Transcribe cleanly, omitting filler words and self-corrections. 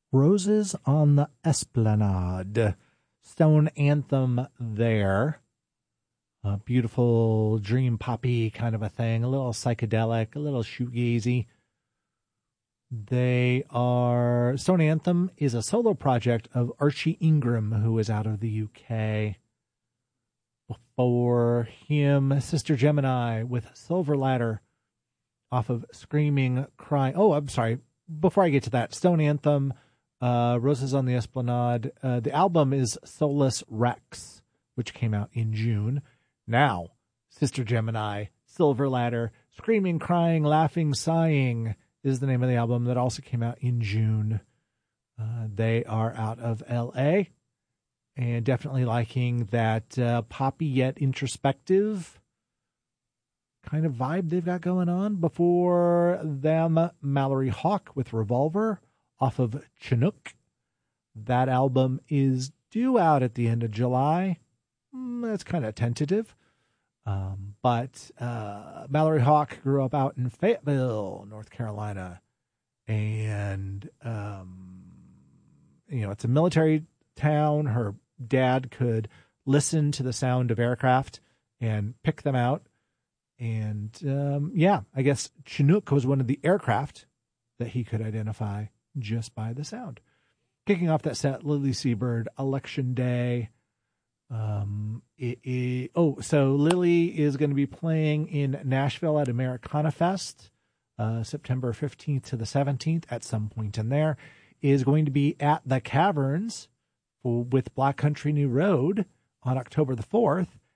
Roses on the Esplanade. Stone Anthem there. A beautiful dream poppy kind of a thing. A little psychedelic, a little shoegazy. Stone Anthem is a solo project of Archie Ingram, who is out of the UK. Before him, Sister Gemini with Silver Ladder off of Screaming Crying. Oh, I'm sorry. Before I get to that, Stone Anthem, Roses on the Esplanade. The album is Solus Rex, which came out in June. Now, Sister Gemini, Silver Ladder, Screaming, Crying, Laughing, Sighing is the name of the album that also came out in June. They are out of L.A., and definitely liking that poppy yet introspective kind of vibe they've got going on. Before them, Mallory Hawk with Revolver off of Chinook. That album is due out at the end of July. That's kind of tentative. But Mallory Hawk grew up out in Fayetteville, North Carolina. And, it's a military town. Her dad could listen to the sound of aircraft and pick them out. And, I guess Chinook was one of the aircraft that he could identify just by the sound. Kicking off that set, Lily Seabird, Election Day. So Lily is going to be playing in Nashville at Americana Fest, September 15th to the 17th. At some point in there is going to be at the Caverns with Black Country New Road on October the 4th.